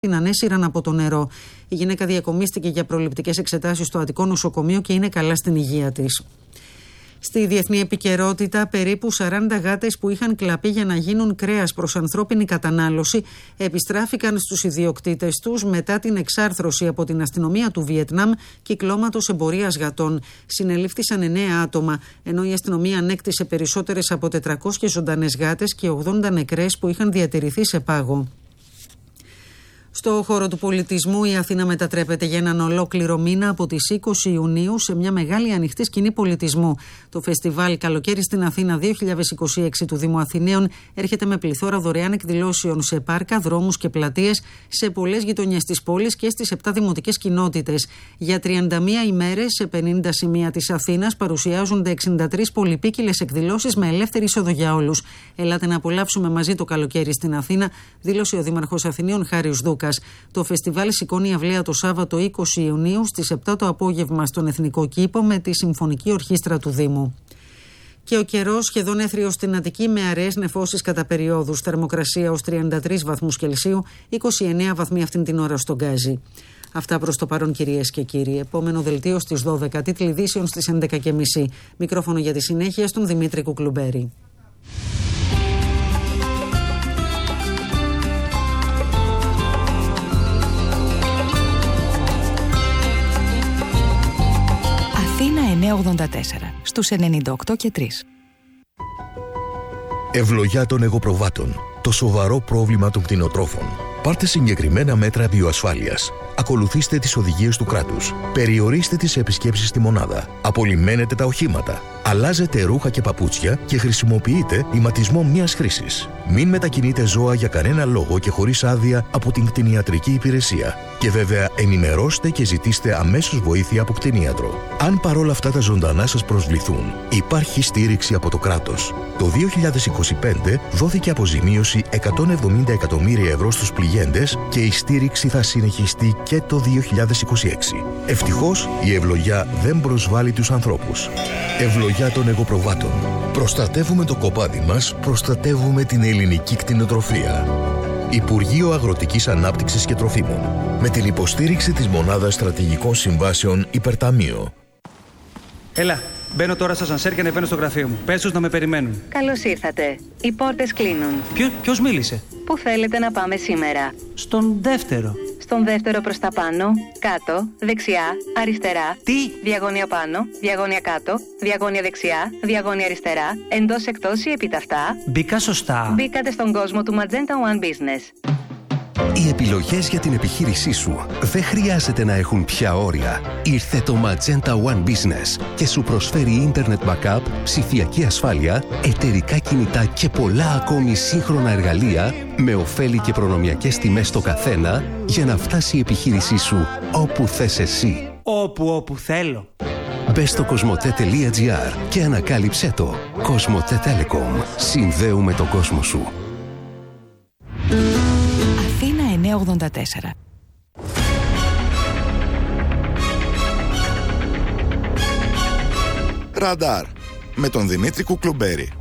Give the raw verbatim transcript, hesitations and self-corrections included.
την ανέσυραν από το νερό. Η γυναίκα διακομίστηκε για προληπτικές εξετάσεις στο Αττικό νοσοκομείο και είναι καλά στην υγεία της. Στη διεθνή επικαιρότητα, περίπου σαράντα γάτες που είχαν κλαπεί για να γίνουν κρέας προς ανθρώπινη κατανάλωση επιστράφηκαν στους ιδιοκτήτες τους μετά την εξάρθρωση από την αστυνομία του Βιετνάμ κυκλώματος εμπορίας γατών. Συνελήφθησαν εννέα άτομα, ενώ η αστυνομία ανέκτησε περισσότερες από τετρακόσιες ζωντανές γάτες και ογδόντα νεκρές που είχαν διατηρηθεί σε πάγο. Στο χώρο του πολιτισμού, η Αθήνα μετατρέπεται για έναν ολόκληρο μήνα από τις είκοσι Ιουνίου σε μια μεγάλη ανοιχτή σκηνή πολιτισμού. Το φεστιβάλ Καλοκαίρι στην Αθήνα δύο χιλιάδες είκοσι έξι του Δήμου Αθηναίων έρχεται με πληθώρα δωρεάν εκδηλώσεων σε πάρκα, δρόμους και πλατείες σε πολλές γειτονιές της πόλης και στις επτά δημοτικές κοινότητες. Για τριάντα μία ημέρες σε πενήντα σημεία της Αθήνας παρουσιάζονται εξήντα τρεις πολυπίκυλες εκδηλώσεις με ελεύθερη είσοδο για όλους. Ελάτε να απολαύσουμε μαζί το καλοκαίρι στην Αθήνα, δήλωσε ο Δήμαρχος Αθηναίων Χάρης Δούκας. Το φεστιβάλ σηκώνει αυλαία το Σάββατο είκοσι Ιουνίου στις επτά το απόγευμα στον Εθνικό Κήπο με τη Συμφωνική Ορχήστρα του Δήμου. Και ο καιρός σχεδόν έθριος στην Αττική με αραιές νεφώσεις κατά περιόδους. Θερμοκρασία ως τριάντα τρεις βαθμούς Κελσίου, είκοσι εννέα βαθμοί αυτήν την ώρα στον Γκάζι. Αυτά προς το παρόν, κυρίες και κύριοι. Επόμενο δελτίο στις δώδεκα, τίτλοι ειδήσεων στις έντεκα και μισή. Μικρόφωνο για τη συνέχεια στον Δημήτρη Κουκλουμπέρη. Αθήνα εννιακόσια ογδόντα τέσσερα, στους ενενήντα οκτώ και τρία. Ευλογιά των εγωπροβάτων. Το σοβαρό πρόβλημα των κτηνοτρόφων. Πάρτε συγκεκριμένα μέτρα βιοασφάλειας. Ακολουθήστε τις οδηγίες του κράτους. Περιορίστε τις επισκέψεις στη μονάδα. Απολυμμένετε τα οχήματα. Αλλάζετε ρούχα και παπούτσια και χρησιμοποιείτε ηματισμό μιας χρήσης. Μην μετακινείτε ζώα για κανένα λόγο και χωρίς άδεια από την κτηνιατρική υπηρεσία. Και βέβαια ενημερώστε και ζητήστε αμέσως βοήθεια από κτηνίατρο. Αν παρόλα αυτά τα ζωντανά σας προσβληθούν, υπάρχει στήριξη από το κράτος. Το δύο χιλιάδες είκοσι πέντε δόθηκε αποζημίωση εκατόν εβδομήντα εκατομμύρια ευρώ στους πληγέντες και η στήριξη θα συνεχιστεί και το δύο χιλιάδες είκοσι έξι. Ευτυχώς η ευλογιά δεν προσβάλλει τους ανθρώπους. Ευλογιά των εγωπροβάτων. Προστατεύουμε το κοπάδι μας, προστατεύουμε την ελληνική κτηνοτροφία. Υπουργείο Αγροτικής Ανάπτυξης και Τροφίμων. Με την υποστήριξη της Μονάδας Στρατηγικών Συμβάσεων Υπερταμείο. Έλα, μπαίνω τώρα στο ασανσέρ και ανεβαίνω στο γραφείο μου. Πες τους να με περιμένουν. Καλώς ήρθατε. Οι πόρτες κλείνουν. Ποιο, ποιος μίλησε? Πού θέλετε να πάμε σήμερα? Στον δεύτερο. Στον δεύτερο προς τα πάνω, κάτω, δεξιά, αριστερά. Τι? Διαγώνια πάνω, διαγώνια κάτω, διαγώνια δεξιά, διαγώνια αριστερά, εντός εκτός ή επιταυτά. Μπήκα σωστά. Μπήκατε στον κόσμο του Magenta One Business. Οι επιλογές για την επιχείρησή σου δεν χρειάζεται να έχουν πια όρια. Ήρθε το Magenta One Business και σου προσφέρει Internet Backup, ψηφιακή ασφάλεια, εταιρικά κινητά και πολλά ακόμη σύγχρονα εργαλεία με ωφέλη και προνομιακές τιμές στο καθένα για να φτάσει η επιχείρησή σου όπου θες εσύ. Όπου όπου θέλω. Μπες στο κοσμοτέ τελεία τζι άρ και ανακάλυψέ το. Κοσμοτέ Telecom. Συνδέουμε τον κόσμο σου. Αθήνα εννιακόσια ογδόντα τέσσερα. Ραντάρ με τον Δημήτρη Κουκλουμπέρη.